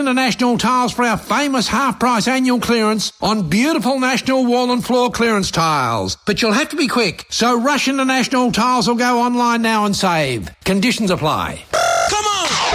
into National Tiles for our famous half-price annual clearance on beautiful National wall and floor clearance tiles. But you'll have to be quick, so rush into National Tiles or go online now and save. Conditions apply.